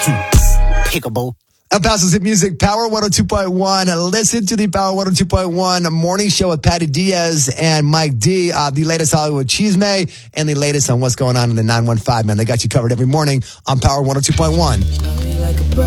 Pickable. El Paso's Hit Music, Power 102.1. Listen to the Power 102.1 morning show with Patty Diaz and Mike D. The latest Hollywood Cheesemay and the latest on what's going on in the 915, man. They got you covered every morning on Power 102.1.